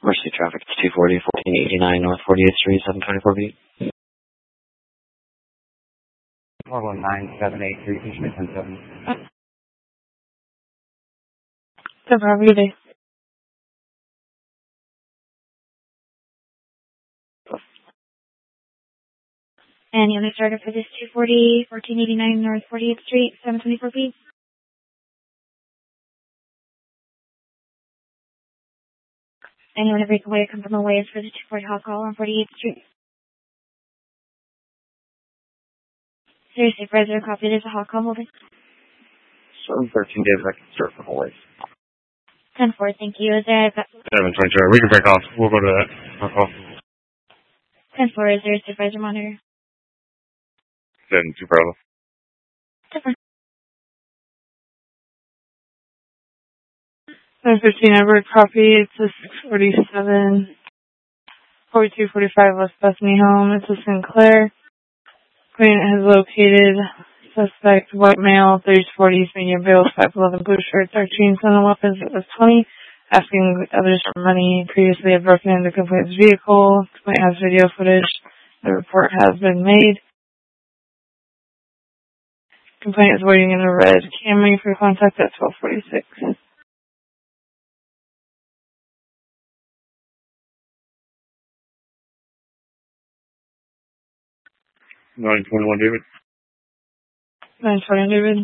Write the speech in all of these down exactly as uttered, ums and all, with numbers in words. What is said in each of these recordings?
Mercy traffic, it's two forty, fourteen eighty-nine North forty-eighth Street, seven twenty-four B. four one nine seven eight three two ten seven. The property. And the only starter for this two forty, fourteen eighty-nine North forty-eighth Street, seven twenty-four B. And you want to break away or come from away is for the two forty hall call on forty-eighth Street. Seriously, President, copy. There's a hall call moving. seven thirteen days I can start from away. ten four, thank you. Is there... seven twenty-two. We can break off. We'll go to that. I'll call. ten four, is there a supervisor monitor? seven two Bravo. ten four. seven fifteen, Edward, copy. It's a six forty-seven, forty-two forty-five West Bethany home. It's a Sinclair. Client has located suspect, white male, thirty to forty, medium build, five eleven, blue shirt, dark jeans, and weapons. It was twenty. Asking others for money. Previously had broken into the complaint's vehicle. Complaint has video footage. The report has been made. Complaint is waiting in a red Camry for contact at twelve forty-six. nine twenty-one David. nine twenty, David.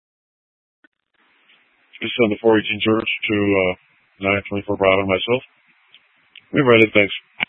Just on the four eighteen George to uh, nine twenty-four Bravo myself. We read it, thanks.